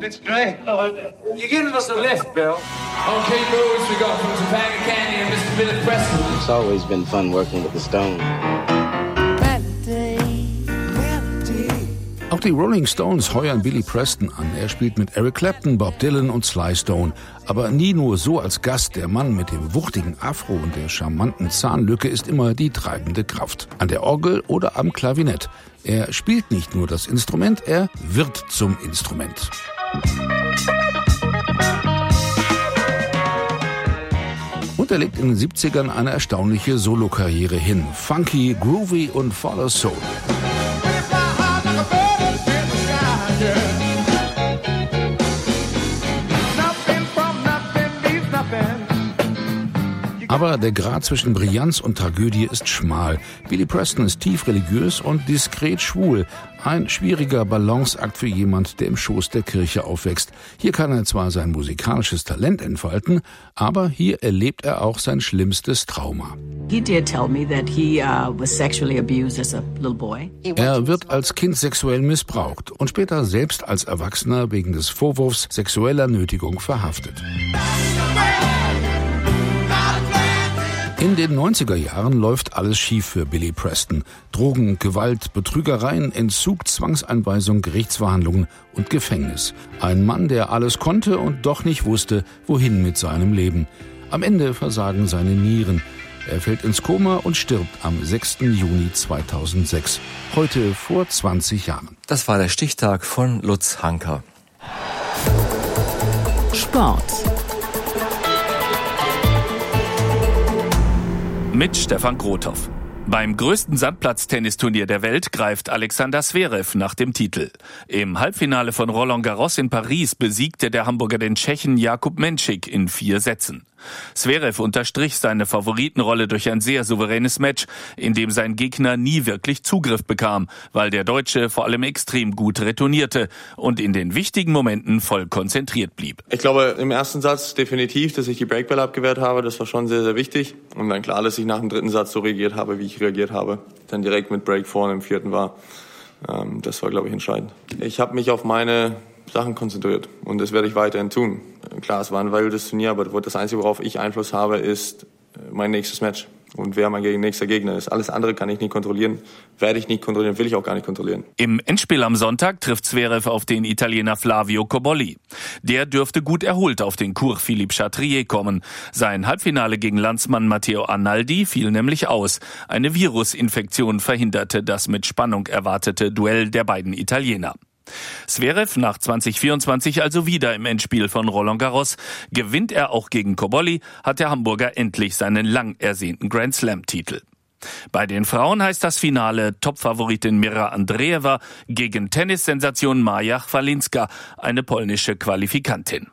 It's great. You're giving us a lift, Bill. Okay, boys, we got from Topanga Canyon and Mr. Billy Preston. It's always been fun working with the Stones. Auch die Rolling Stones heuern Billy Preston an. Er spielt mit Eric Clapton, Bob Dylan und Sly Stone. Aber nie nur so als Gast. Der Mann mit dem wuchtigen Afro und der charmanten Zahnlücke ist immer die treibende Kraft. An der Orgel oder am Klavinett. Er spielt nicht nur das Instrument, er wird zum Instrument. Und er legt in den 70ern eine erstaunliche Solokarriere hin. Funky, groovy und voller Soul. Aber der Grat zwischen Brillanz und Tragödie ist schmal. Billy Preston ist tief religiös und diskret schwul. Ein schwieriger Balanceakt für jemand, der im Schoß der Kirche aufwächst. Hier kann er zwar sein musikalisches Talent entfalten, aber hier erlebt er auch sein schlimmstes Trauma. He did tell me that he was sexually abused as a little boy. Er wird als Kind sexuell missbraucht und später selbst als Erwachsener wegen des Vorwurfs sexueller Nötigung verhaftet. In den 90er Jahren läuft alles schief für Billy Preston. Drogen, Gewalt, Betrügereien, Entzug, Zwangseinweisung, Gerichtsverhandlungen und Gefängnis. Ein Mann, der alles konnte und doch nicht wusste, wohin mit seinem Leben. Am Ende versagen seine Nieren. Er fällt ins Koma und stirbt am 6. Juni 2006. Heute vor 20 Jahren. Das war der Stichtag von Lutz Hanker. Sport. Mit Stefan Grothoff. Beim größten Sandplatz-Tennisturnier der Welt greift Alexander Zverev nach dem Titel. Im Halbfinale von Roland Garros in Paris besiegte der Hamburger den Tschechen Jakub Menšík in 4 Sätzen. Zverev unterstrich seine Favoritenrolle durch ein sehr souveränes Match, in dem sein Gegner nie wirklich Zugriff bekam, weil der Deutsche vor allem extrem gut retournierte und in den wichtigen Momenten voll konzentriert blieb. Ich glaube, im ersten Satz definitiv, dass ich die Breakbälle abgewehrt habe, das war schon sehr, sehr wichtig. Und dann klar, dass ich nach dem 3. Satz so reagiert habe, wie ich reagiert habe. Dann direkt mit Break vorne im 4. war. Das war, glaube ich, entscheidend. Ich habe mich auf meine Sachen konzentriert und das werde ich weiterhin tun. Klar, es war ein wildes Turnier, aber das Einzige, worauf ich Einfluss habe, ist mein nächstes Match und wer mein nächster Gegner ist. Alles andere kann ich nicht kontrollieren, werde ich nicht kontrollieren, will ich auch gar nicht kontrollieren. Im Endspiel am Sonntag trifft Zverev auf den Italiener Flavio Cobolli. Der dürfte gut erholt auf den Cours Philippe Chatrier kommen. Sein Halbfinale gegen Landsmann Matteo Arnaldi fiel nämlich aus. Eine Virusinfektion verhinderte das mit Spannung erwartete Duell der beiden Italiener. Zverev nach 2024 also wieder im Endspiel von Roland Garros. Gewinnt er auch gegen Cobolli, hat der Hamburger endlich seinen lang ersehnten Grand-Slam-Titel. Bei den Frauen heißt das Finale Topfavoritin Mira Andreeva gegen Tennissensation Maja Chwalinska, eine polnische Qualifikantin.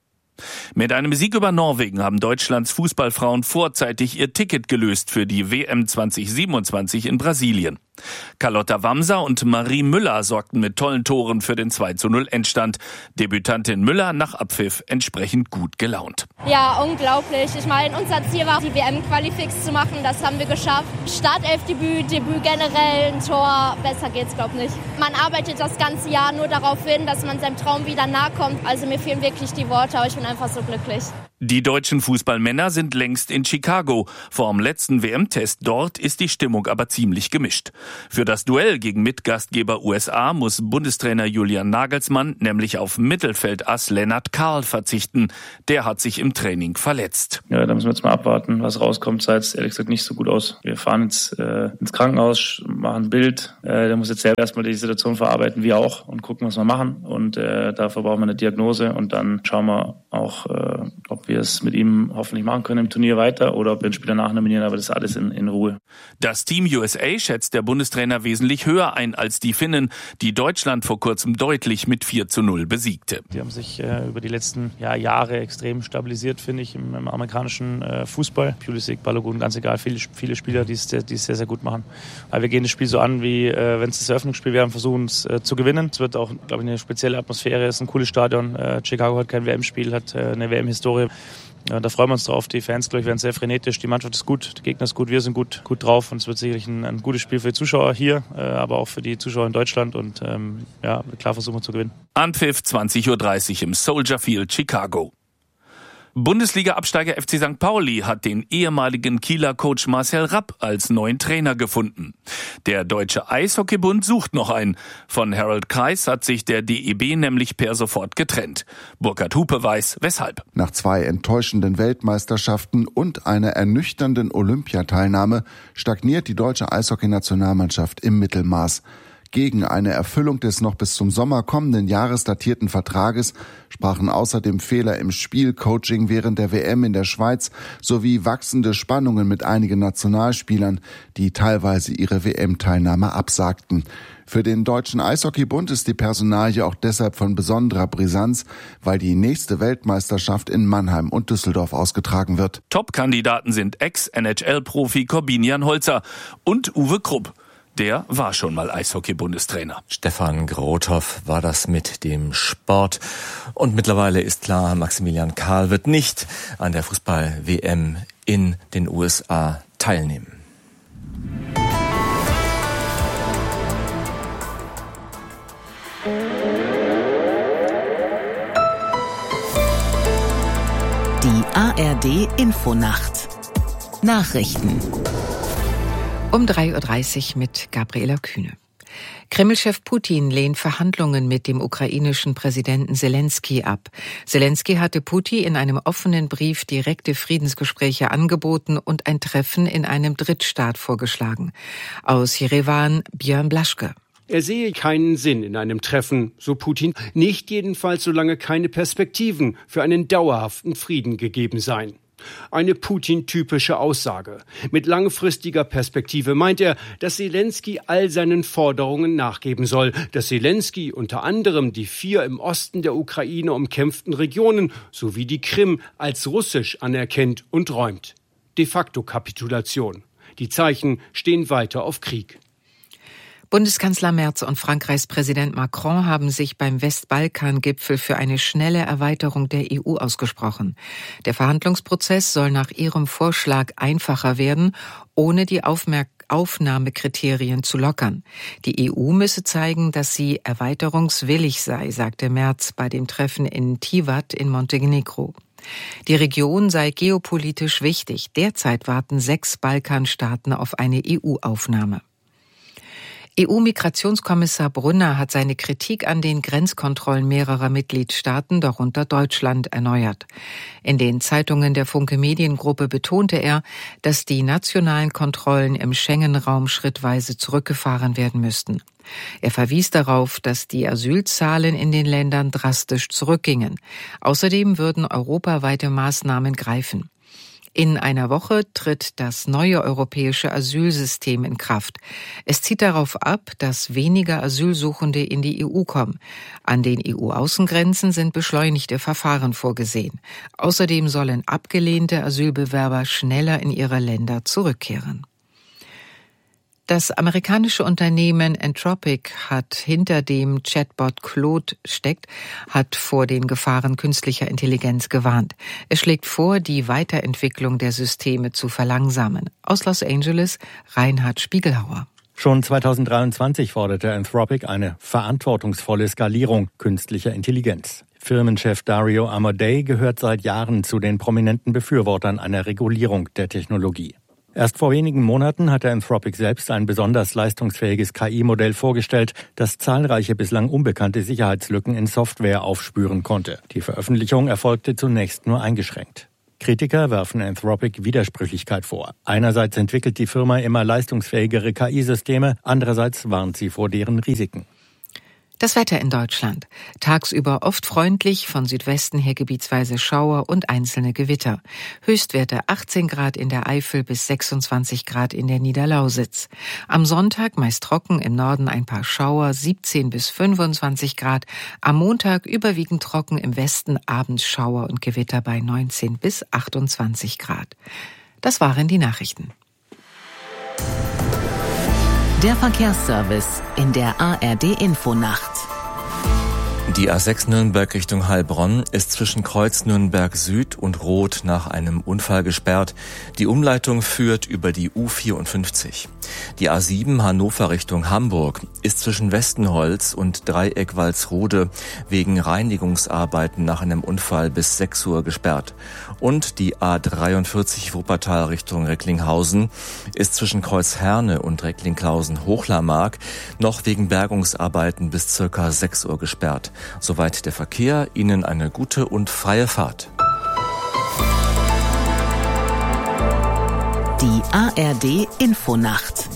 Mit einem Sieg über Norwegen haben Deutschlands Fußballfrauen vorzeitig ihr Ticket gelöst für die WM 2027 in Brasilien. Carlotta Wamser und Marie Müller sorgten mit tollen Toren für den 2:0 Endstand. Debütantin Müller nach Abpfiff entsprechend gut gelaunt. Ja, unglaublich. Ich meine, unser Ziel war, die WM-Qualifix zu machen. Das haben wir geschafft. Startelfdebüt, Debüt generell, ein Tor. Besser geht's, glaub nicht. Man arbeitet das ganze Jahr nur darauf hin, dass man seinem Traum wieder nahe kommt. Also mir fehlen wirklich die Worte, aber ich bin einfach so glücklich. Die deutschen Fußballmänner sind längst in Chicago. Vorm letzten WM-Test dort ist die Stimmung aber ziemlich gemischt. Für das Duell gegen Mitgastgeber USA muss Bundestrainer Julian Nagelsmann nämlich auf Mittelfeldass Lennart Karl verzichten. Der hat sich im Training verletzt. Ja, da müssen wir jetzt mal abwarten, was rauskommt. Sah jetzt ehrlich gesagt nicht so gut aus. Wir fahren jetzt ins Krankenhaus, machen ein Bild. Der muss jetzt selber erstmal die Situation verarbeiten, wir auch, und gucken, was wir machen. Und dafür brauchen wir eine Diagnose und dann schauen wir auch, ob wir es mit ihm hoffentlich machen können im Turnier weiter oder ob wir ihn später nachnominieren, aber das ist alles in Ruhe. Das Team USA schätzt der Bundestrainer wesentlich höher ein als die Finnen, die Deutschland vor kurzem deutlich mit 4:0 besiegte. Die haben sich über die letzten Jahre extrem stabilisiert, finde ich, im amerikanischen Fußball. Pulisic, Balogun, ganz egal, viele Spieler, die es sehr, sehr gut machen. Aber wir gehen das Spiel so an, wie wenn es das Eröffnungsspiel wäre und versuchen es zu gewinnen. Es wird auch, glaube ich, eine spezielle Atmosphäre, es ist ein cooles Stadion. Chicago hat kein WM-Spiel, hat eine WM-Historie. Ja, da freuen wir uns drauf. Die Fans, glaube ich, werden sehr frenetisch. Die Mannschaft ist gut, der Gegner ist gut, wir sind gut drauf. Und es wird sicherlich ein gutes Spiel für die Zuschauer hier, aber auch für die Zuschauer in Deutschland. Und klar versuchen wir zu gewinnen. Anpfiff 20.30 Uhr im Soldier Field, Chicago. Bundesliga-Absteiger FC St. Pauli hat den ehemaligen Kieler Coach Marcel Rapp als neuen Trainer gefunden. Der Deutsche Eishockeybund sucht noch einen. Von Harold Kreis hat sich der DEB nämlich per sofort getrennt. Burkhard Hupe weiß, weshalb. Nach 2 enttäuschenden Weltmeisterschaften und einer ernüchternden Olympiateilnahme stagniert die deutsche Eishockey-Nationalmannschaft im Mittelmaß. Gegen eine Erfüllung des noch bis zum Sommer kommenden Jahres datierten Vertrages sprachen außerdem Fehler im Spielcoaching während der WM in der Schweiz sowie wachsende Spannungen mit einigen Nationalspielern, die teilweise ihre WM-Teilnahme absagten. Für den Deutschen Eishockeybund ist die Personalie auch deshalb von besonderer Brisanz, weil die nächste Weltmeisterschaft in Mannheim und Düsseldorf ausgetragen wird. Top-Kandidaten sind Ex-NHL-Profi Corbinian Holzer und Uwe Krupp. Der war schon mal Eishockey-Bundestrainer. Stefan Grothoff war das mit dem Sport. Und mittlerweile ist klar, Maximilian Karl wird nicht an der Fußball-WM in den USA teilnehmen. Die ARD-Infonacht. Nachrichten. Um 3.30 Uhr mit Gabriela Kühne. Kreml-Chef Putin lehnt Verhandlungen mit dem ukrainischen Präsidenten Selenskyj ab. Selenskyj hatte Putin in einem offenen Brief direkte Friedensgespräche angeboten und ein Treffen in einem Drittstaat vorgeschlagen. Aus Jerewan Björn Blaschke. Er sehe keinen Sinn in einem Treffen, so Putin, nicht jedenfalls solange keine Perspektiven für einen dauerhaften Frieden gegeben seien. Eine Putin-typische Aussage. Mit langfristiger Perspektive meint er, dass Selenskyj all seinen Forderungen nachgeben soll, dass Selenskyj unter anderem die 4 im Osten der Ukraine umkämpften Regionen sowie die Krim als russisch anerkennt und räumt. De facto Kapitulation. Die Zeichen stehen weiter auf Krieg. Bundeskanzler Merz und Frankreichs Präsident Macron haben sich beim Westbalkan-Gipfel für eine schnelle Erweiterung der EU ausgesprochen. Der Verhandlungsprozess soll nach ihrem Vorschlag einfacher werden, ohne die Aufnahmekriterien zu lockern. Die EU müsse zeigen, dass sie erweiterungswillig sei, sagte Merz bei dem Treffen in Tivat in Montenegro. Die Region sei geopolitisch wichtig. Derzeit warten 6 Balkanstaaten auf eine EU-Aufnahme. EU-Migrationskommissar Brunner hat seine Kritik an den Grenzkontrollen mehrerer Mitgliedstaaten, darunter Deutschland, erneuert. In den Zeitungen der Funke Mediengruppe betonte er, dass die nationalen Kontrollen im Schengen-Raum schrittweise zurückgefahren werden müssten. Er verwies darauf, dass die Asylzahlen in den Ländern drastisch zurückgingen. Außerdem würden europaweite Maßnahmen greifen. In einer Woche tritt das neue europäische Asylsystem in Kraft. Es zielt darauf ab, dass weniger Asylsuchende in die EU kommen. An den EU-Außengrenzen sind beschleunigte Verfahren vorgesehen. Außerdem sollen abgelehnte Asylbewerber schneller in ihre Länder zurückkehren. Das amerikanische Unternehmen Anthropic hat hinter dem Chatbot Claude steckt, hat vor den Gefahren künstlicher Intelligenz gewarnt. Es schlägt vor, die Weiterentwicklung der Systeme zu verlangsamen. Aus Los Angeles, Reinhard Spiegelhauer. Schon 2023 forderte Anthropic eine verantwortungsvolle Skalierung künstlicher Intelligenz. Firmenchef Dario Amodei gehört seit Jahren zu den prominenten Befürwortern einer Regulierung der Technologie. Erst vor wenigen Monaten hatte Anthropic selbst ein besonders leistungsfähiges KI-Modell vorgestellt, das zahlreiche bislang unbekannte Sicherheitslücken in Software aufspüren konnte. Die Veröffentlichung erfolgte zunächst nur eingeschränkt. Kritiker werfen Anthropic Widersprüchlichkeit vor. Einerseits entwickelt die Firma immer leistungsfähigere KI-Systeme, andererseits warnt sie vor deren Risiken. Das Wetter in Deutschland. Tagsüber oft freundlich, von Südwesten her gebietsweise Schauer und einzelne Gewitter. Höchstwerte 18 Grad in der Eifel bis 26 Grad in der Niederlausitz. Am Sonntag meist trocken, im Norden ein paar Schauer, 17 bis 25 Grad. Am Montag überwiegend trocken, im Westen abends Schauer und Gewitter bei 19 bis 28 Grad. Das waren die Nachrichten. Der Verkehrsservice in der ARD-Infonacht. Die A6 Nürnberg Richtung Heilbronn ist zwischen Kreuz Nürnberg Süd und Roth nach einem Unfall gesperrt. Die Umleitung führt über die U54. Die A7 Hannover Richtung Hamburg ist zwischen Westenholz und Dreieck Walsrode wegen Reinigungsarbeiten nach einem Unfall bis 6 Uhr gesperrt. Und die A43 Wuppertal Richtung Recklinghausen ist zwischen Kreuz Herne und Recklinghausen-Hochlarmark noch wegen Bergungsarbeiten bis circa 6 Uhr gesperrt. Soweit der Verkehr. Ihnen eine gute und freie Fahrt. Die ARD Infonacht.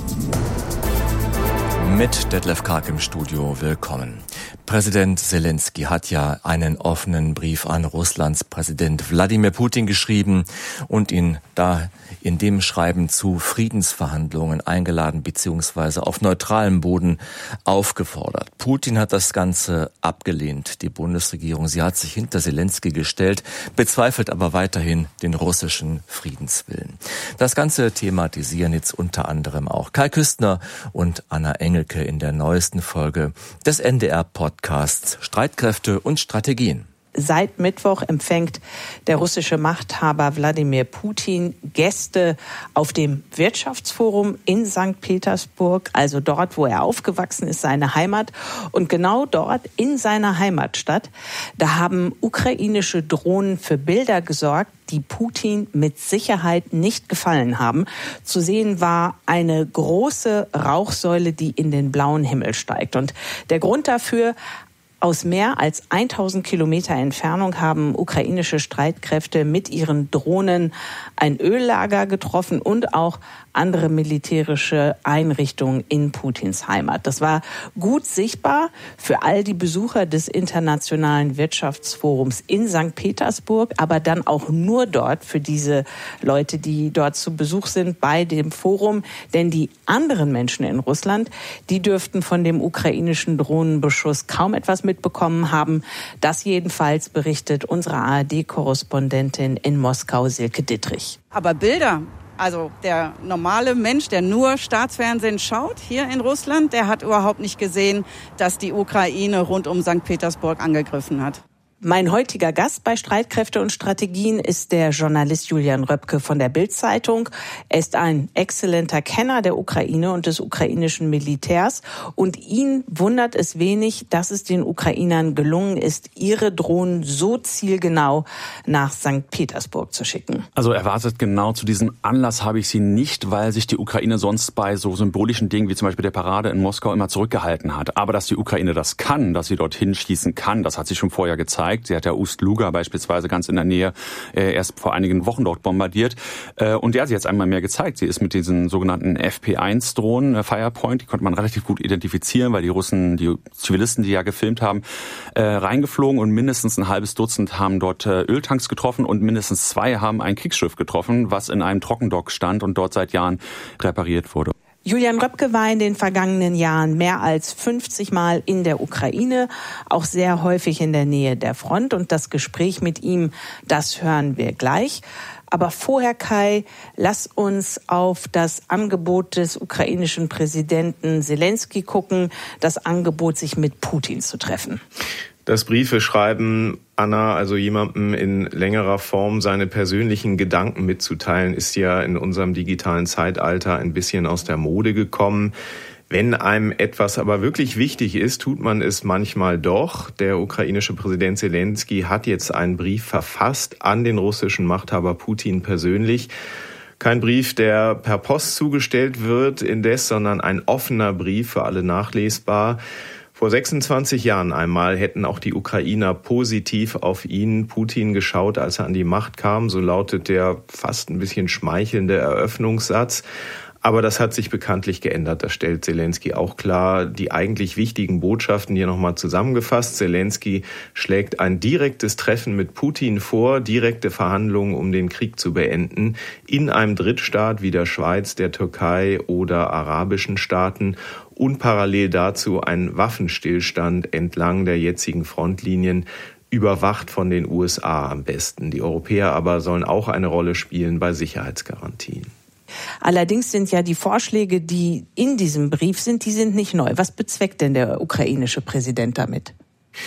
Mit Detlef Karg im Studio. Willkommen. Präsident Zelensky hat ja einen offenen Brief an Russlands Präsident Wladimir Putin geschrieben und ihn da in dem Schreiben zu Friedensverhandlungen eingeladen bzw. auf neutralem Boden aufgefordert. Putin hat das Ganze abgelehnt. Die Bundesregierung, sie hat sich hinter Zelensky gestellt, bezweifelt aber weiterhin den russischen Friedenswillen. Das Ganze thematisieren jetzt unter anderem auch Kai Küstner und Anna Engelke in der neuesten Folge des NDR-Podcasts Streitkräfte und Strategien. Seit Mittwoch empfängt der russische Machthaber Wladimir Putin Gäste auf dem Wirtschaftsforum in St. Petersburg, also dort, wo er aufgewachsen ist, seine Heimat. Und genau dort in seiner Heimatstadt, da haben ukrainische Drohnen für Bilder gesorgt, die Putin mit Sicherheit nicht gefallen haben. Zu sehen war eine große Rauchsäule, die in den blauen Himmel steigt. Und der Grund dafür: aus mehr als 1000 Kilometer Entfernung haben ukrainische Streitkräfte mit ihren Drohnen ein Öllager getroffen und auch andere militärische Einrichtungen in Putins Heimat. Das war gut sichtbar für all die Besucher des Internationalen Wirtschaftsforums in St. Petersburg, aber dann auch nur dort für diese Leute, die dort zu Besuch sind bei dem Forum. Denn die anderen Menschen in Russland, die dürften von dem ukrainischen Drohnenbeschuss kaum etwas mitbekommen haben. Das jedenfalls berichtet unsere ARD-Korrespondentin in Moskau, Silke Dittrich. Aber Bilder, also der normale Mensch, der nur Staatsfernsehen schaut hier in Russland, der hat überhaupt nicht gesehen, dass die Ukraine rund um St. Petersburg angegriffen hat. Mein heutiger Gast bei Streitkräfte und Strategien ist der Journalist Julian Röpke von der Bild-Zeitung. Er ist ein exzellenter Kenner der Ukraine und des ukrainischen Militärs. Und ihn wundert es wenig, dass es den Ukrainern gelungen ist, ihre Drohnen so zielgenau nach St. Petersburg zu schicken. Also erwartet genau zu diesem Anlass habe ich sie nicht, weil sich die Ukraine sonst bei so symbolischen Dingen wie zum Beispiel der Parade in Moskau immer zurückgehalten hat. Aber dass die Ukraine das kann, dass sie dorthin schießen kann, das hat sie schon vorher gezeigt. Sie hat ja Ust-Luga beispielsweise ganz in der Nähe erst vor einigen Wochen dort bombardiert. Und ja, sie hat es einmal mehr gezeigt. Sie ist mit diesen sogenannten FP1-Drohnen, Firepoint, die konnte man relativ gut identifizieren, weil die Russen, die Zivilisten, die ja gefilmt haben, reingeflogen und mindestens ein halbes Dutzend haben dort Öltanks getroffen und mindestens 2 haben ein Kriegsschiff getroffen, was in einem Trockendock stand und dort seit Jahren repariert wurde. Julian Röpke war in den vergangenen Jahren mehr als 50 Mal in der Ukraine, auch sehr häufig in der Nähe der Front. Und das Gespräch mit ihm, das hören wir gleich. Aber vorher, Kai, lass uns auf das Angebot des ukrainischen Präsidenten Zelensky gucken, das Angebot, sich mit Putin zu treffen. Das Briefe schreiben, Anna, also jemandem in längerer Form seine persönlichen Gedanken mitzuteilen, ist ja in unserem digitalen Zeitalter ein bisschen aus der Mode gekommen. Wenn einem etwas aber wirklich wichtig ist, tut man es manchmal doch. Der ukrainische Präsident Zelensky hat jetzt einen Brief verfasst an den russischen Machthaber Putin persönlich. Kein Brief, der per Post zugestellt wird indes, sondern ein offener Brief, für alle nachlesbar. Vor 26 Jahren einmal hätten auch die Ukrainer positiv auf ihn, Putin, geschaut, als er an die Macht kam. So lautet der fast ein bisschen schmeichelnde Eröffnungssatz. Aber das hat sich bekanntlich geändert. Das stellt Zelensky auch klar. Die eigentlich wichtigen Botschaften hier nochmal zusammengefasst. Zelensky schlägt ein direktes Treffen mit Putin vor, direkte Verhandlungen, um den Krieg zu beenden, in einem Drittstaat wie der Schweiz, der Türkei oder arabischen Staaten. Und parallel dazu ein Waffenstillstand entlang der jetzigen Frontlinien, überwacht von den USA am besten. Die Europäer aber sollen auch eine Rolle spielen bei Sicherheitsgarantien. Allerdings sind ja die Vorschläge, die in diesem Brief sind, die sind nicht neu. Was bezweckt denn der ukrainische Präsident damit?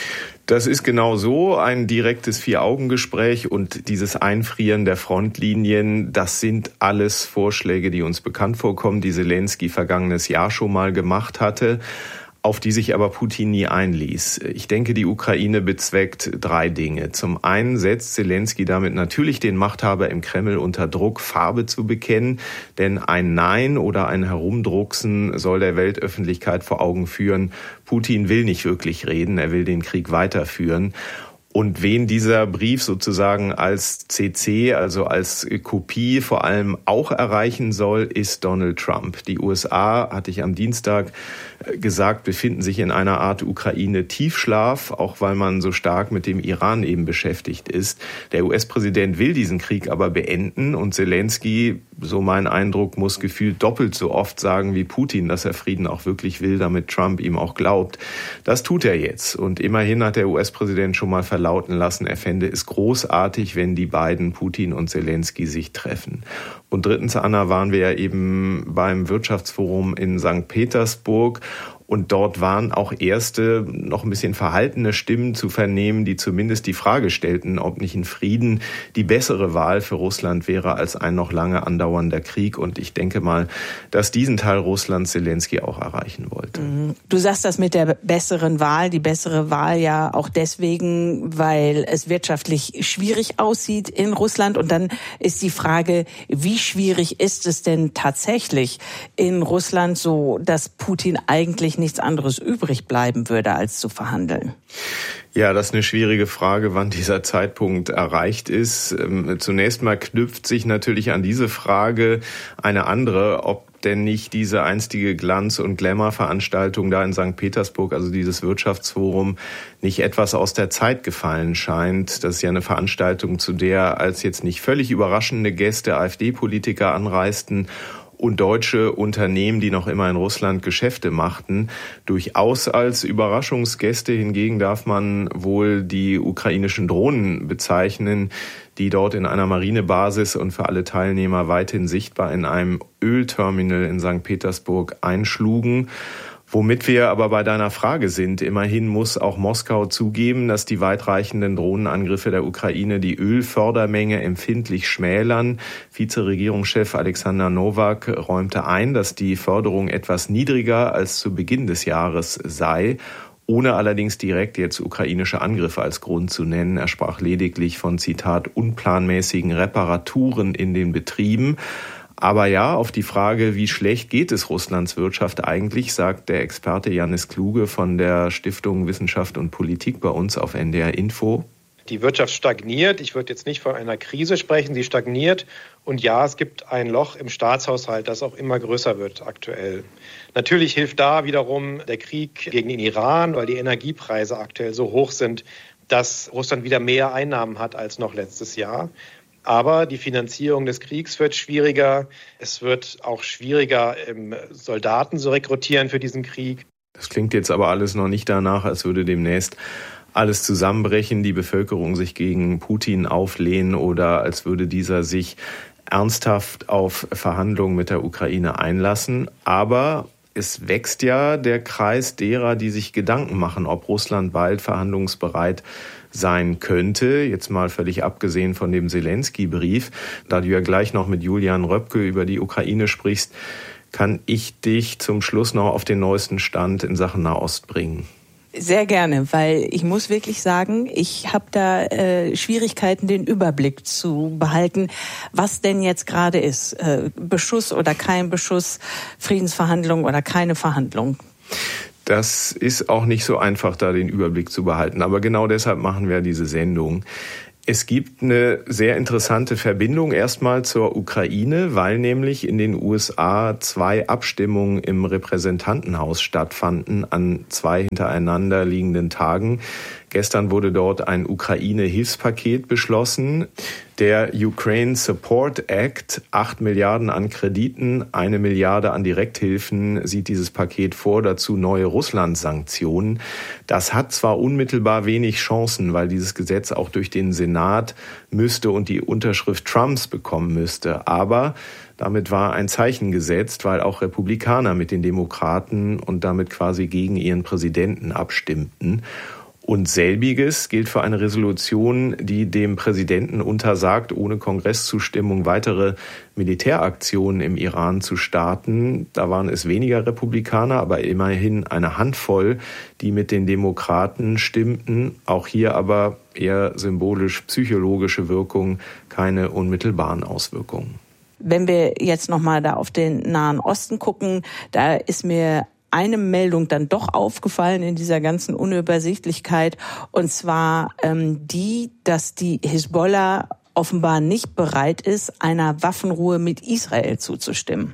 Das ist genau so, ein direktes Vier-Augen-Gespräch und dieses Einfrieren der Frontlinien, das sind alles Vorschläge, die uns bekannt vorkommen, die Selenskyj vergangenes Jahr schon mal gemacht hatte, auf die sich aber Putin nie einließ. Ich denke, die Ukraine bezweckt 3 Dinge. Zum einen setzt Selenskyj damit natürlich den Machthaber im Kreml unter Druck, Farbe zu bekennen, denn ein Nein oder ein Herumdrucksen soll der Weltöffentlichkeit vor Augen führen, Putin will nicht wirklich reden, er will den Krieg weiterführen. Und wen dieser Brief sozusagen als CC, also als Kopie vor allem auch erreichen soll, ist Donald Trump. Die USA, hatte ich am Dienstag gesagt, befinden sich in einer Art Ukraine-Tiefschlaf, auch weil man so stark mit dem Iran eben beschäftigt ist. Der US-Präsident will diesen Krieg aber beenden und Selenskyj, so mein Eindruck, muss gefühlt doppelt so oft sagen wie Putin, dass er Frieden auch wirklich will, damit Trump ihm auch glaubt. Das tut er jetzt. Und immerhin hat der US-Präsident schon mal verlauten lassen, er fände es großartig, wenn die beiden, Putin und Selenskyj, sich treffen. Und drittens, Anna, waren wir ja eben beim Wirtschaftsforum in St. Petersburg. Und dort waren auch erste, noch ein bisschen verhaltene Stimmen zu vernehmen, die zumindest die Frage stellten, ob nicht ein Frieden die bessere Wahl für Russland wäre als ein noch lange andauernder Krieg. Und ich denke mal, dass diesen Teil Russlands Selenskyj auch erreichen wollte. Du sagst das mit der besseren Wahl, die bessere Wahl ja auch deswegen, weil es wirtschaftlich schwierig aussieht in Russland. Und dann ist die Frage, wie schwierig ist es denn tatsächlich in Russland, so dass Putin eigentlich nichts anderes übrig bleiben würde, als zu verhandeln? Ja, das ist eine schwierige Frage, wann dieser Zeitpunkt erreicht ist. Zunächst mal knüpft sich natürlich an diese Frage eine andere, ob denn nicht diese einstige Glanz- und Glamour-Veranstaltung da in St. Petersburg, also dieses Wirtschaftsforum, nicht etwas aus der Zeit gefallen scheint. Das ist ja eine Veranstaltung, zu der als jetzt nicht völlig überraschende Gäste AfD-Politiker anreisten und deutsche Unternehmen, die noch immer in Russland Geschäfte machten. Durchaus als Überraschungsgäste hingegen darf man wohl die ukrainischen Drohnen bezeichnen, die dort in einer Marinebasis und für alle Teilnehmer weithin sichtbar in einem Ölterminal in St. Petersburg einschlugen. Womit wir aber bei deiner Frage sind, immerhin muss auch Moskau zugeben, dass die weitreichenden Drohnenangriffe der Ukraine die Ölfördermenge empfindlich schmälern. Vizeregierungschef Alexander Nowak räumte ein, dass die Förderung etwas niedriger als zu Beginn des Jahres sei, ohne allerdings direkt jetzt ukrainische Angriffe als Grund zu nennen. Er sprach lediglich von, Zitat, unplanmäßigen Reparaturen in den Betrieben. Aber ja, auf die Frage, wie schlecht geht es Russlands Wirtschaft eigentlich, sagt der Experte Janis Kluge von der Stiftung Wissenschaft und Politik bei uns auf NDR Info. Die Wirtschaft stagniert. Ich würde jetzt nicht von einer Krise sprechen. Sie stagniert. Und ja, es gibt ein Loch im Staatshaushalt, das auch immer größer wird aktuell. Natürlich hilft da wiederum der Krieg gegen den Iran, weil die Energiepreise aktuell so hoch sind, dass Russland wieder mehr Einnahmen hat als noch letztes Jahr. Aber die Finanzierung des Kriegs wird schwieriger. Es wird auch schwieriger, Soldaten zu rekrutieren für diesen Krieg. Das klingt jetzt aber alles noch nicht danach, als würde demnächst alles zusammenbrechen, die Bevölkerung sich gegen Putin auflehnen oder als würde dieser sich ernsthaft auf Verhandlungen mit der Ukraine einlassen. Aber es wächst ja der Kreis derer, die sich Gedanken machen, ob Russland bald verhandlungsbereit sein könnte, jetzt mal völlig abgesehen von dem Selenskyj-Brief. Da du ja gleich noch mit Julian Röpke über die Ukraine sprichst, kann ich dich zum Schluss noch auf den neuesten Stand in Sachen Nahost bringen. Sehr gerne, weil ich muss wirklich sagen, ich habe da Schwierigkeiten, den Überblick zu behalten, was denn jetzt gerade ist. Beschuss oder kein Beschuss, Friedensverhandlung oder keine Verhandlung. Das ist auch nicht so einfach, da den Überblick zu behalten. Aber genau deshalb machen wir diese Sendung. Es gibt eine sehr interessante Verbindung erstmal zur Ukraine, weil nämlich in den USA 2 Abstimmungen im Repräsentantenhaus stattfanden an 2 hintereinander liegenden Tagen. Gestern wurde dort ein Ukraine-Hilfspaket beschlossen. Der Ukraine Support Act, 8 Milliarden an Krediten, 1 Milliarde an Direkthilfen sieht dieses Paket vor, dazu neue Russland-Sanktionen. Das hat zwar unmittelbar wenig Chancen, weil dieses Gesetz auch durch den Senat müsste und die Unterschrift Trumps bekommen müsste, aber damit war ein Zeichen gesetzt, weil auch Republikaner mit den Demokraten und damit quasi gegen ihren Präsidenten abstimmten. Und selbiges gilt für eine Resolution, die dem Präsidenten untersagt, ohne Kongresszustimmung weitere Militäraktionen im Iran zu starten. Da waren es weniger Republikaner, aber immerhin eine Handvoll, die mit den Demokraten stimmten. Auch hier aber eher symbolisch-psychologische Wirkung, keine unmittelbaren Auswirkungen. Wenn wir jetzt nochmal da auf den Nahen Osten gucken, da ist mir eine Meldung dann doch aufgefallen in dieser ganzen Unübersichtlichkeit, und zwar dass die Hisbollah offenbar nicht bereit ist, einer Waffenruhe mit Israel zuzustimmen.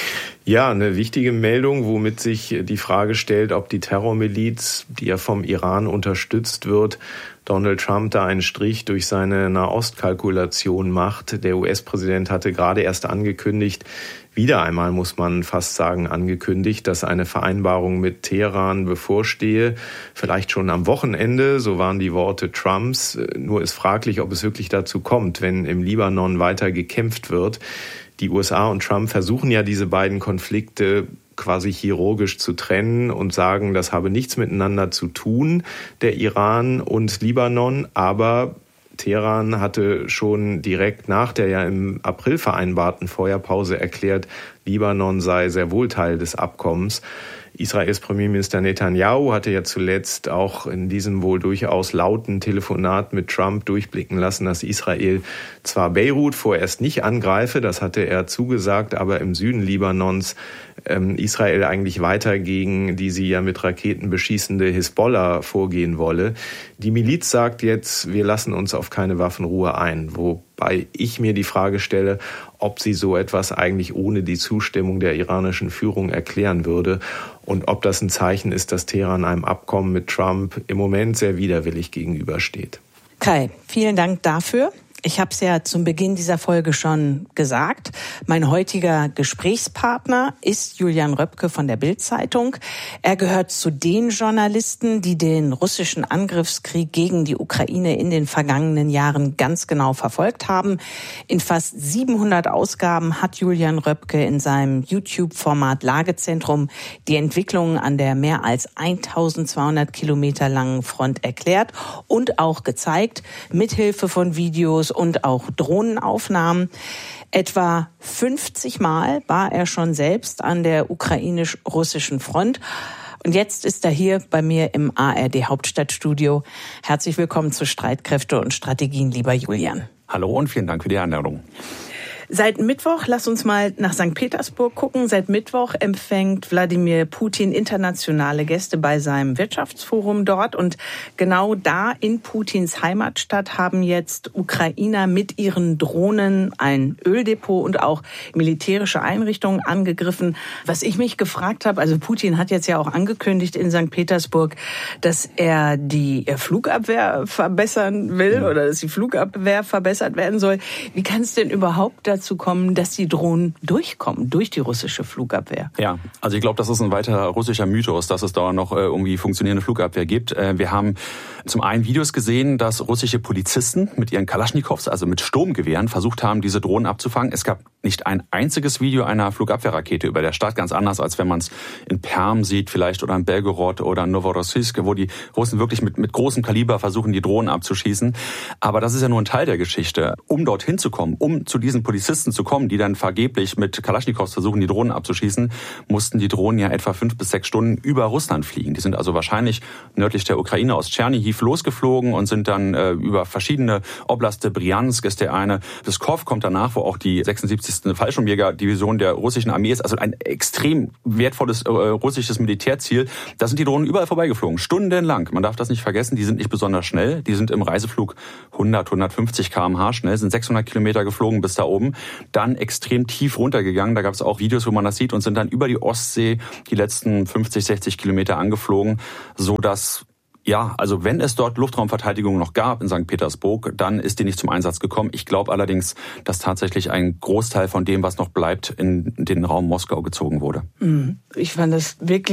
Ja, eine wichtige Meldung, womit sich die Frage stellt, ob die Terrormiliz, die ja vom Iran unterstützt wird, Donald Trump da einen Strich durch seine Nahostkalkulation macht. Der US-Präsident hatte gerade erst angekündigt, wieder einmal muss man fast sagen angekündigt, dass eine Vereinbarung mit Teheran bevorstehe. Vielleicht schon am Wochenende, so waren die Worte Trumps. Nur ist fraglich, ob es wirklich dazu kommt, wenn im Libanon weiter gekämpft wird. Die USA und Trump versuchen ja, diese beiden Konflikte quasi chirurgisch zu trennen und sagen, das habe nichts miteinander zu tun, der Iran und Libanon, aber Teheran hatte schon direkt nach der ja im April vereinbarten Feuerpause erklärt, Libanon sei sehr wohl Teil des Abkommens. Israels Premierminister Netanyahu hatte ja zuletzt auch in diesem wohl durchaus lauten Telefonat mit Trump durchblicken lassen, dass Israel zwar Beirut vorerst nicht angreife, das hatte er zugesagt, aber im Süden Libanons Israel eigentlich weiter gegen die sie ja mit Raketen beschießende Hisbollah vorgehen wolle. Die Miliz sagt jetzt, wir lassen uns auf keine Waffenruhe ein, wobei ich mir die Frage stelle, ob sie so etwas eigentlich ohne die Zustimmung der iranischen Führung erklären würde und ob das ein Zeichen ist, dass Teheran einem Abkommen mit Trump im Moment sehr widerwillig gegenübersteht. Kai, vielen Dank dafür. Ich habe es ja zum Beginn dieser Folge schon gesagt. Mein heutiger Gesprächspartner ist Julian Röpke von der Bild-Zeitung. Er gehört zu den Journalisten, die den russischen Angriffskrieg gegen die Ukraine in den vergangenen Jahren ganz genau verfolgt haben. In fast 700 Ausgaben hat Julian Röpke in seinem YouTube-Format Lagezentrum die Entwicklungen an der mehr als 1200 Kilometer langen Front erklärt und auch gezeigt, mithilfe von Videos und auch Drohnenaufnahmen. Etwa 50 Mal war er schon selbst an der ukrainisch-russischen Front. Und jetzt ist er hier bei mir im ARD Hauptstadtstudio. Herzlich willkommen zu Streitkräfte und Strategien, lieber Julian. Hallo und vielen Dank für die Einladung. Seit Mittwoch, lass uns mal nach St. Petersburg gucken. Seit Mittwoch empfängt Wladimir Putin internationale Gäste bei seinem Wirtschaftsforum dort. Und genau da in Putins Heimatstadt haben jetzt Ukrainer mit ihren Drohnen ein Öldepot und auch militärische Einrichtungen angegriffen. Was ich mich gefragt habe, also Putin hat jetzt ja auch angekündigt in St. Petersburg, dass er die Flugabwehr verbessern will oder dass die Flugabwehr verbessert werden soll. Wie kann es denn überhaupt dazu kommen, dass die Drohnen durchkommen durch die russische Flugabwehr? Ja, also ich glaube, das ist ein weiterer russischer Mythos, dass es da noch irgendwie funktionierende Flugabwehr gibt. Wir haben zum einen Videos gesehen, dass russische Polizisten mit ihren Kalaschnikows, also mit Sturmgewehren, versucht haben, diese Drohnen abzufangen. Es gab nicht ein einziges Video einer Flugabwehrrakete über der Stadt, ganz anders, als wenn man es in Perm sieht vielleicht oder in Belgorod oder in Novorossiysk, wo die Russen wirklich mit großem Kaliber versuchen, die Drohnen abzuschießen. Aber das ist ja nur ein Teil der Geschichte. Um dorthin zu kommen, um zu diesen Polizisten zu kommen, die dann vergeblich mit Kalaschnikows versuchen, die Drohnen abzuschießen, mussten die Drohnen ja etwa 5 bis 6 Stunden über Russland fliegen. Die sind also wahrscheinlich nördlich der Ukraine aus Tschernihiv losgeflogen und sind dann über verschiedene Oblaste, Bryansk ist der eine, Pskov kommt danach, wo auch die 76. Fallschirmjäger-Division der russischen Armee ist, also ein extrem wertvolles russisches Militärziel. Da sind die Drohnen überall vorbeigeflogen, stundenlang. Man darf das nicht vergessen, die sind nicht besonders schnell, die sind im Reiseflug 100, 150 km/h schnell, sind 600 Kilometer geflogen bis da oben, dann extrem tief runtergegangen, da gab es auch Videos, wo man das sieht, und sind dann über die Ostsee die letzten 50, 60 Kilometer angeflogen, so dass ja, also wenn es dort Luftraumverteidigung noch gab in St. Petersburg, dann ist die nicht zum Einsatz gekommen. Ich glaube allerdings, dass tatsächlich ein Großteil von dem, was noch bleibt, in den Raum Moskau gezogen wurde. Ich fand das wirklich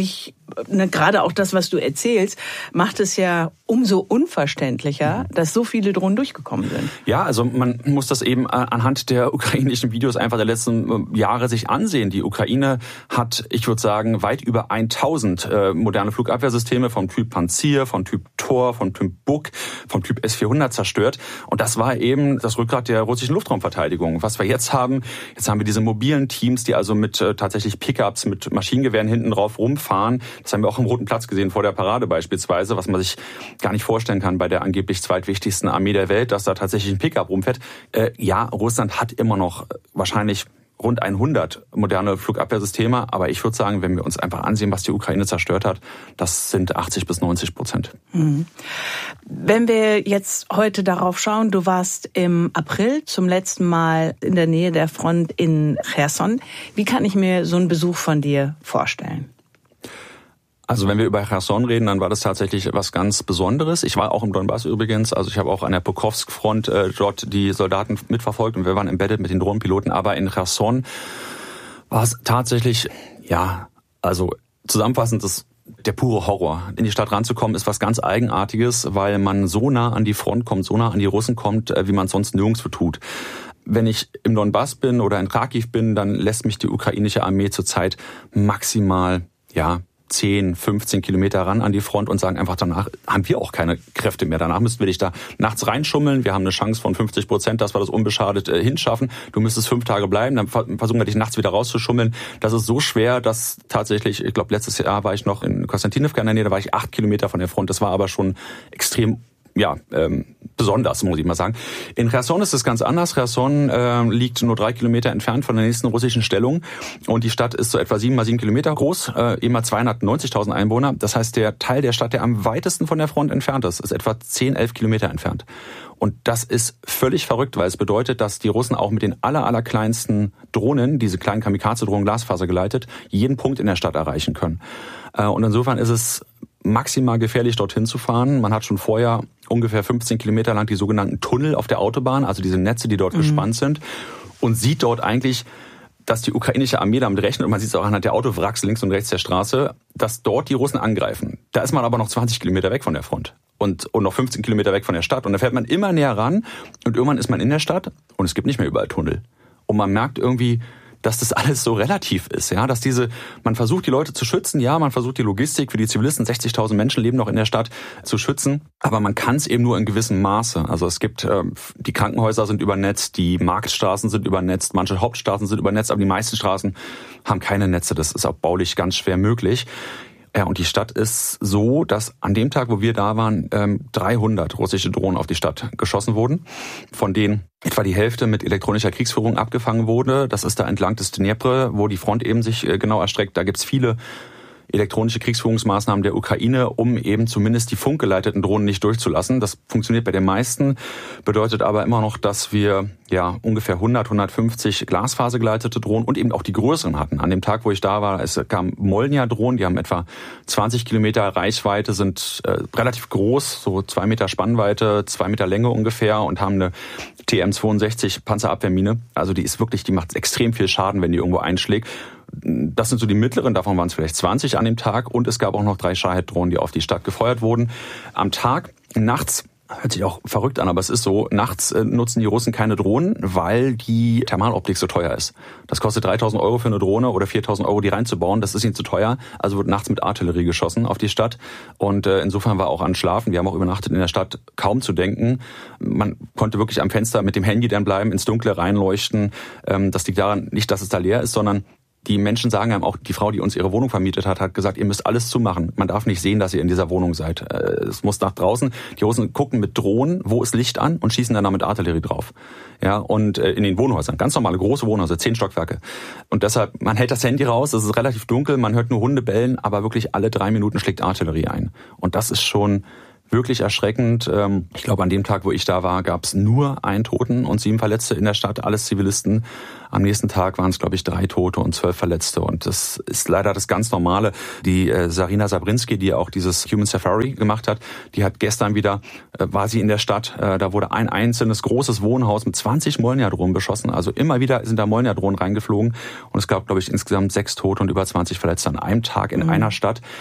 gerade auch das, was du erzählst, macht es ja umso unverständlicher, dass so viele Drohnen durchgekommen sind. Ja, also man muss das eben anhand der ukrainischen Videos einfach der letzten Jahre sich ansehen. Die Ukraine hat, ich würde sagen, weit über 1000 moderne Flugabwehrsysteme vom Typ Panzir, vom Typ Tor, vom Typ Buk, vom Typ S-400 zerstört. Und das war eben das Rückgrat der russischen Luftraumverteidigung. Was wir jetzt haben wir diese mobilen Teams, die also mit tatsächlich Pickups, mit Maschinengewehren hinten drauf rumfahren. Das haben wir auch im Roten Platz gesehen, vor der Parade beispielsweise, was man sich gar nicht vorstellen kann bei der angeblich zweitwichtigsten Armee der Welt, dass da tatsächlich ein Pickup rumfährt. Ja, Russland hat immer noch wahrscheinlich rund 100 moderne Flugabwehrsysteme. Aber ich würde sagen, wenn wir uns einfach ansehen, was die Ukraine zerstört hat, das sind 80-90%. Mhm. Wenn wir jetzt heute darauf schauen, du warst im April zum letzten Mal in der Nähe der Front in Cherson. Wie kann ich mir so einen Besuch von dir vorstellen? Also wenn wir über Cherson reden, dann war das tatsächlich was ganz Besonderes. Ich war auch im Donbass übrigens, also ich habe auch an der Pokrovsk-Front dort die Soldaten mitverfolgt und wir waren embedded mit den Drohnenpiloten. Aber in Cherson war es tatsächlich, ja, also zusammenfassend der pure Horror. In die Stadt ranzukommen ist was ganz Eigenartiges, weil man so nah an die Front kommt, so nah an die Russen kommt, wie man es sonst nirgendwo tut. Wenn ich im Donbass bin oder in Kharkiv bin, dann lässt mich die ukrainische Armee zurzeit maximal, 10, 15 Kilometer ran an die Front und sagen einfach, danach haben wir auch keine Kräfte mehr. Danach müssten wir dich da nachts reinschummeln. Wir haben eine Chance von 50%, dass wir das unbeschadet hinschaffen. Du müsstest 5 Tage bleiben, dann versuchen wir dich nachts wieder rauszuschummeln. Das ist so schwer, dass tatsächlich, ich glaube, letztes Jahr war ich noch in Konstantinivka in der Nähe, da war ich 8 Kilometer von der Front. Das war aber schon extrem besonders, muss ich mal sagen. In Cherson ist es ganz anders. Cherson liegt nur 3 Kilometer entfernt von der nächsten russischen Stellung und die Stadt ist so etwa 7x7 Kilometer groß, immer 290.000 Einwohner. Das heißt, der Teil der Stadt, der am weitesten von der Front entfernt ist etwa 10-11 Kilometer entfernt. Und das ist völlig verrückt, weil es bedeutet, dass die Russen auch mit den allerkleinsten Drohnen, diese kleinen Kamikaze-Drohnen glasfasergeleitet, jeden Punkt in der Stadt erreichen können. Und insofern ist es maximal gefährlich, dorthin zu fahren. Man hat schon vorher ungefähr 15 Kilometer lang die sogenannten Tunnel auf der Autobahn, also diese Netze, die dort gespannt sind, und sieht dort eigentlich, dass die ukrainische Armee damit rechnet, und man sieht es auch anhand der Autowracks links und rechts der Straße, dass dort die Russen angreifen. Da ist man aber noch 20 Kilometer weg von der Front und noch 15 Kilometer weg von der Stadt. Und da fährt man immer näher ran und irgendwann ist man in der Stadt und es gibt nicht mehr überall Tunnel. Und man merkt irgendwie, dass das alles so relativ ist, ja, dass man versucht, die Leute zu schützen, ja, man versucht die Logistik für die Zivilisten, 60.000 Menschen leben noch in der Stadt, zu schützen, aber man kann es eben nur in gewissem Maße. Also es gibt, die Krankenhäuser sind übernetzt, die Marktstraßen sind übernetzt, manche Hauptstraßen sind übernetzt, aber die meisten Straßen haben keine Netze, das ist auch baulich ganz schwer möglich. Ja, und die Stadt ist so, dass an dem Tag, wo wir da waren, 300 russische Drohnen auf die Stadt geschossen wurden, von denen etwa die Hälfte mit elektronischer Kriegsführung abgefangen wurde. Das ist da entlang des Dnepr, wo die Front eben sich genau erstreckt. Da gibt's viele elektronische Kriegsführungsmaßnahmen der Ukraine, um eben zumindest die funkgeleiteten Drohnen nicht durchzulassen. Das funktioniert bei den meisten, bedeutet aber immer noch, dass wir ungefähr 100, 150 glasfasergeleitete Drohnen und eben auch die größeren hatten. An dem Tag, wo ich da war, es kamen Molnja-Drohnen, die haben etwa 20 Kilometer Reichweite, sind relativ groß, so 2 Meter Spannweite, 2 Meter Länge ungefähr und haben eine TM-62 Panzerabwehrmine. Also die macht extrem viel Schaden, wenn die irgendwo einschlägt. Das sind so die mittleren, davon waren es vielleicht 20 an dem Tag und es gab auch noch 3 Shahed-Drohnen, die auf die Stadt gefeuert wurden. Am Tag, nachts, hört sich auch verrückt an, aber es ist so, nachts nutzen die Russen keine Drohnen, weil die Thermaloptik so teuer ist. Das kostet 3.000 Euro für eine Drohne oder 4.000 Euro, die reinzubauen, das ist ihnen zu teuer, also wird nachts mit Artillerie geschossen auf die Stadt und insofern war auch an Schlafen, wir haben auch übernachtet in der Stadt, kaum zu denken. Man konnte wirklich am Fenster mit dem Handy dann bleiben, ins Dunkle reinleuchten. Das liegt daran nicht, dass es da leer ist, sondern die Menschen sagen einem auch, die Frau, die uns ihre Wohnung vermietet hat gesagt, ihr müsst alles zumachen. Man darf nicht sehen, dass ihr in dieser Wohnung seid. Es muss nach draußen. Die Russen gucken mit Drohnen, wo ist Licht an und schießen dann damit Artillerie drauf. Ja, und in den Wohnhäusern, ganz normale große Wohnhäuser, 10 Stockwerke. Und deshalb, man hält das Handy raus, es ist relativ dunkel, man hört nur Hunde bellen, aber wirklich alle 3 Minuten schlägt Artillerie ein. Und das ist schon wirklich erschreckend. Ich glaube, an dem Tag, wo ich da war, gab es nur 1 Toten und 7 Verletzte in der Stadt, alles Zivilisten. Am nächsten Tag waren es, glaube ich, 3 Tote und 12 Verletzte. Und das ist leider das ganz Normale. Die Sarina Sabrinsky, die ja auch dieses Human Safari gemacht hat, die hat gestern wieder, war sie in der Stadt, da wurde ein einzelnes großes Wohnhaus mit 20 Molnja-Drohnen beschossen. Also immer wieder sind da Molnja-Drohnen reingeflogen. Und es gab, glaube ich, insgesamt 6 Tote und über 20 Verletzte an einem Tag in einer Stadt.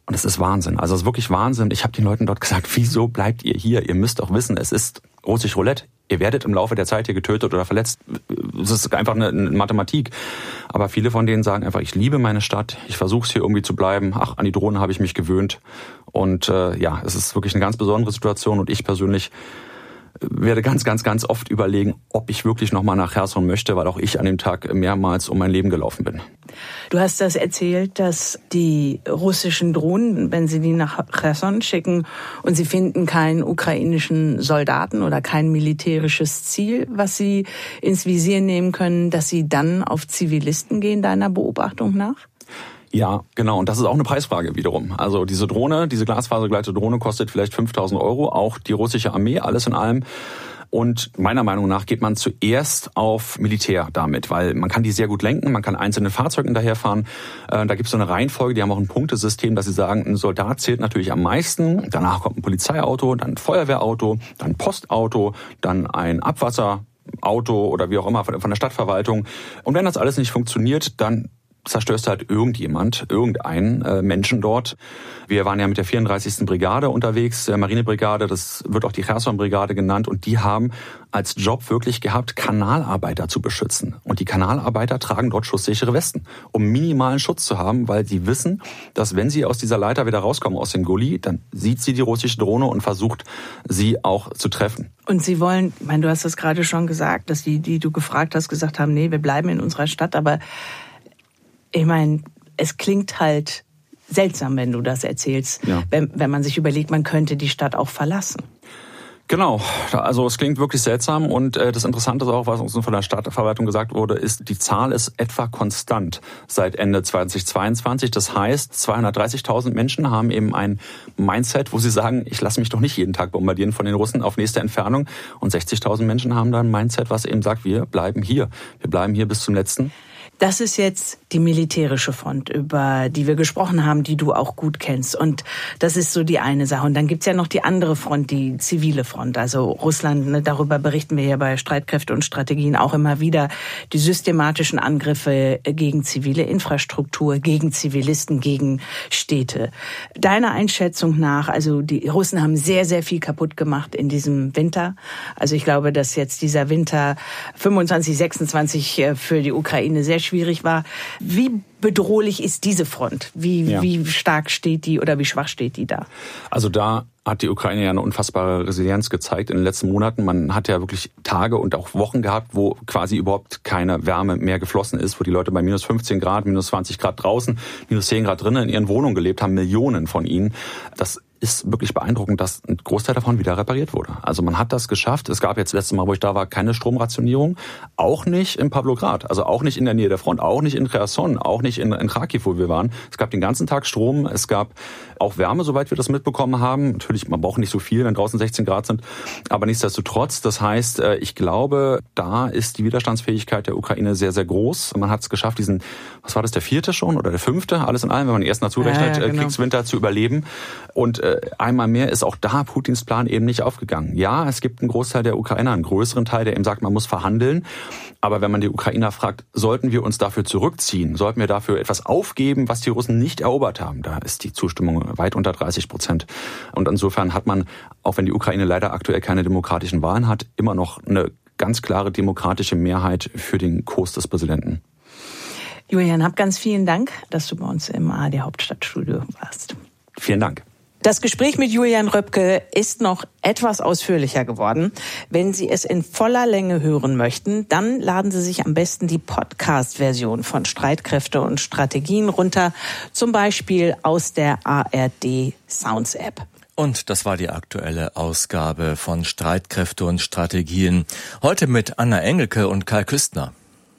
Und es ist Wahnsinn. Also es ist wirklich Wahnsinn. Ich habe den Leuten dort gesagt, wieso bleibt ihr hier? Ihr müsst doch wissen, es ist russisch Roulette. Ihr werdet im Laufe der Zeit hier getötet oder verletzt. Es ist einfach eine Mathematik. Aber viele von denen sagen einfach, ich liebe meine Stadt. Ich versuche es hier irgendwie zu bleiben. Ach, an die Drohnen habe ich mich gewöhnt. Und es ist wirklich eine ganz besondere Situation. Und ich persönlich werde ganz, ganz, ganz oft überlegen, ob ich wirklich nochmal nach Cherson möchte, weil auch ich an dem Tag mehrmals um mein Leben gelaufen bin. Du hast das erzählt, dass die russischen Drohnen, wenn sie die nach Cherson schicken und sie finden keinen ukrainischen Soldaten oder kein militärisches Ziel, was sie ins Visier nehmen können, dass sie dann auf Zivilisten gehen, deiner Beobachtung nach? Ja, genau. Und das ist auch eine Preisfrage wiederum. Also diese Drohne, diese glasfasergeleitete Drohne kostet vielleicht 5.000 €. Auch die russische Armee, alles in allem. Und meiner Meinung nach geht man zuerst auf Militär damit, weil man kann die sehr gut lenken, man kann einzelne Fahrzeuge hinterherfahren. Da gibt es so eine Reihenfolge, die haben auch ein Punktesystem, dass sie sagen, ein Soldat zählt natürlich am meisten. Danach kommt ein Polizeiauto, dann ein Feuerwehrauto, dann ein Postauto, dann ein Abwasserauto oder wie auch immer von der Stadtverwaltung. Und wenn das alles nicht funktioniert, dann zerstörst halt irgendeinen Menschen dort. Wir waren ja mit der 34. Brigade unterwegs, der Marinebrigade, das wird auch die Cherson-Brigade genannt, und die haben als Job wirklich gehabt, Kanalarbeiter zu beschützen. Und die Kanalarbeiter tragen dort schusssichere Westen, um minimalen Schutz zu haben, weil sie wissen, dass wenn sie aus dieser Leiter wieder rauskommen, aus dem Gully, dann sieht sie die russische Drohne und versucht, sie auch zu treffen. Und sie wollen, ich meine, du hast das gerade schon gesagt, dass die du gefragt hast, gesagt haben, nee, wir bleiben in unserer Stadt, aber ich meine, es klingt halt seltsam, wenn du das erzählst, ja. Wenn man sich überlegt, man könnte die Stadt auch verlassen. Genau, also es klingt wirklich seltsam, und das Interessante ist auch, was uns von der Stadtverwaltung gesagt wurde, ist, die Zahl ist etwa konstant seit Ende 2022. Das heißt, 230.000 Menschen haben eben ein Mindset, wo sie sagen, ich lasse mich doch nicht jeden Tag bombardieren von den Russen auf nächste Entfernung. Und 60.000 Menschen haben da ein Mindset, was eben sagt, wir bleiben hier. Wir bleiben hier bis zum Letzten. Das ist jetzt die militärische Front, über die wir gesprochen haben, die du auch gut kennst. Und das ist so die eine Sache. Und dann gibt's ja noch die andere Front, die zivile Front. Also Russland, ne, darüber berichten wir ja bei Streitkräfte und Strategien auch immer wieder, die systematischen Angriffe gegen zivile Infrastruktur, gegen Zivilisten, gegen Städte. Deiner Einschätzung nach, also die Russen haben sehr, sehr viel kaputt gemacht in diesem Winter. Also ich glaube, dass jetzt dieser Winter 25, 26 für die Ukraine sehr schwierig war. Wie bedrohlich ist diese Front? Wie stark steht die oder wie schwach steht die da? Also da hat die Ukraine ja eine unfassbare Resilienz gezeigt in den letzten Monaten. Man hat ja wirklich Tage und auch Wochen gehabt, wo quasi überhaupt keine Wärme mehr geflossen ist, wo die Leute bei minus 15 Grad, minus 20 Grad draußen, minus 10 Grad drinnen in ihren Wohnungen gelebt haben, Millionen von ihnen. Das ist wirklich beeindruckend, dass ein Großteil davon wieder repariert wurde. Also man hat das geschafft. Es gab jetzt letztes Mal, wo ich da war, keine Stromrationierung. Auch nicht in Pawlograd, also auch nicht in der Nähe der Front, auch nicht in Cherson, auch nicht in Kharkiv, wo wir waren. Es gab den ganzen Tag Strom, es gab auch Wärme, soweit wir das mitbekommen haben. Natürlich, man braucht nicht so viel, wenn draußen 16 Grad sind, aber nichtsdestotrotz, das heißt, ich glaube, da ist die Widerstandsfähigkeit der Ukraine sehr, sehr groß. Man hat es geschafft, diesen, was war das, der 4. schon oder der 5., alles in allem, wenn man den ersten dazu rechnet, genau. Kriegswinter zu überleben. Und einmal mehr ist auch da Putins Plan eben nicht aufgegangen. Ja, es gibt einen Großteil der Ukrainer, einen größeren Teil, der eben sagt, man muss verhandeln. Aber wenn man die Ukrainer fragt, sollten wir uns dafür zurückziehen, sollten wir dafür etwas aufgeben, was die Russen nicht erobert haben, da ist die Zustimmung weit unter 30%. Und insofern hat man, auch wenn die Ukraine leider aktuell keine demokratischen Wahlen hat, immer noch eine ganz klare demokratische Mehrheit für den Kurs des Präsidenten. Julian, hab ganz vielen Dank, dass du bei uns im ARD Hauptstadtstudio warst. Vielen Dank. Das Gespräch mit Julian Röpke ist noch etwas ausführlicher geworden. Wenn Sie es in voller Länge hören möchten, dann laden Sie sich am besten die Podcast-Version von Streitkräfte und Strategien runter, zum Beispiel aus der ARD Sounds App. Und das war die aktuelle Ausgabe von Streitkräfte und Strategien. Heute mit Anna Engelke und Kai Küstner.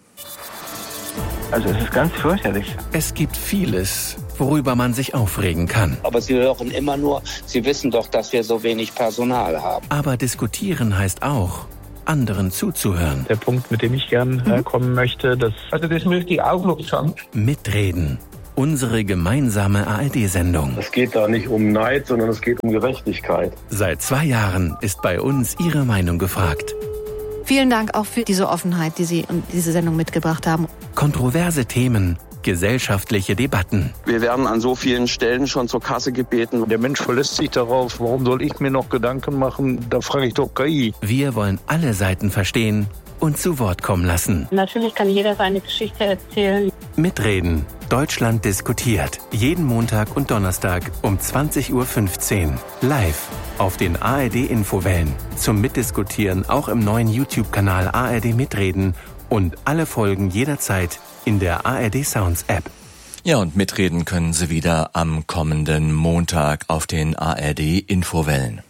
Also es ist ganz fürchterlich. Es gibt vieles, worüber man sich aufregen kann. Aber Sie hören immer nur, Sie wissen doch, dass wir so wenig Personal haben. Aber diskutieren heißt auch, anderen zuzuhören. Der Punkt, mit dem ich gern kommen möchte, das möchte ich auch noch sagen. Mitreden. Unsere gemeinsame ARD-Sendung. Es geht da nicht um Neid, sondern es geht um Gerechtigkeit. Seit 2 Jahren ist bei uns Ihre Meinung gefragt. Vielen Dank auch für diese Offenheit, die Sie in diese Sendung mitgebracht haben. Kontroverse Themen gesellschaftliche Debatten. Wir werden an so vielen Stellen schon zur Kasse gebeten. Der Mensch verlässt sich darauf, warum soll ich mir noch Gedanken machen? Da frage ich doch KI. Wir wollen alle Seiten verstehen und zu Wort kommen lassen. Natürlich kann jeder seine Geschichte erzählen. Mitreden. Deutschland diskutiert. Jeden Montag und Donnerstag um 20:15 Uhr. Live auf den ARD-Infowellen. Zum Mitdiskutieren auch im neuen YouTube-Kanal ARD Mitreden und alle Folgen jederzeit in der ARD Sounds App. Ja, und mitreden können Sie wieder am kommenden Montag auf den ARD-Infowellen.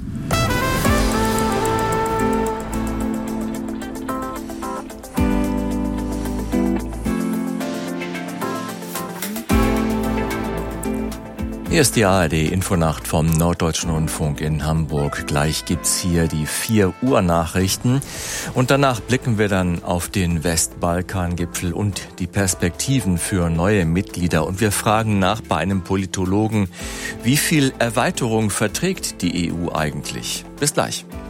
Hier ist die ARD-Infonacht vom Norddeutschen Rundfunk in Hamburg. Gleich gibt's hier die 4 Uhr Nachrichten und danach blicken wir dann auf den Westbalkan-Gipfel und die Perspektiven für neue Mitglieder. Und wir fragen nach bei einem Politologen, wie viel Erweiterung verträgt die EU eigentlich? Bis gleich.